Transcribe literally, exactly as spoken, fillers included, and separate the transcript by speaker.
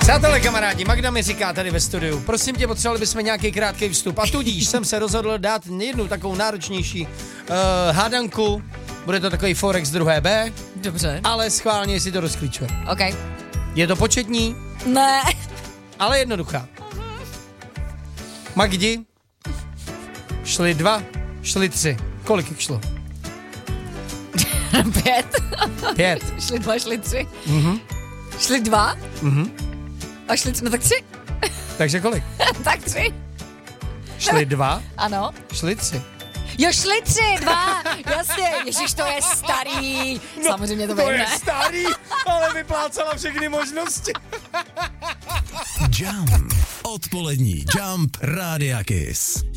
Speaker 1: Přátelé, kamarádi, Magda mi říká tady ve studiu, prosím tě, potřebovali bychom nějaký krátký vstup a tudíž jsem se rozhodl dát jednu takovou náročnější uh, hádanku, bude to takový Forex druhé B.
Speaker 2: Dobře.
Speaker 1: Ale schválně si to rozklíčuje.
Speaker 2: OK.
Speaker 1: Je to početní?
Speaker 2: Ne.
Speaker 1: Ale jednoduchá. Magdi, šli dva, šli tři. Kolik jich šlo?
Speaker 2: Pět.
Speaker 1: Pět.
Speaker 2: Šli dva, šli tři.
Speaker 1: Mhm.
Speaker 2: Šli dva?
Speaker 1: Mhm.
Speaker 2: A šli tři, no tak tři.
Speaker 1: Takže kolik?
Speaker 2: Tak tři.
Speaker 1: Šli dva,
Speaker 2: Ano.
Speaker 1: šli tři.
Speaker 2: Jo, šli tři, dva, jasně, ježiš, to je starý. No, samozřejmě to,
Speaker 1: to
Speaker 2: vím,
Speaker 1: je
Speaker 2: ne?
Speaker 1: starý, ale vyplácala všechny možnosti.
Speaker 3: Jump. Odpolední Jump Rádia Kiss.